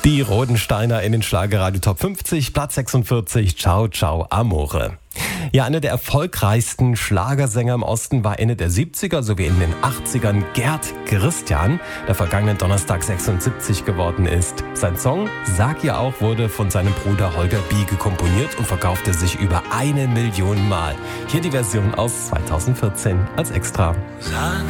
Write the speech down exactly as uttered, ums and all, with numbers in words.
Die Rodensteiner in den Schlagerradio Top fünfzig, Platz sechsundvierzig, Ciao Ciao Amore. Ja, einer der erfolgreichsten Schlagersänger im Osten war Ende der siebziger sowie in den achtzigern Gerd Christian, der vergangenen Donnerstag sechsundsiebzig geworden ist. Sein Song Sag ihr auch wurde von seinem Bruder Holger Biege komponiert und verkaufte sich über eine Million Mal. Hier die Version aus zweitausendvierzehn als Extra. Sag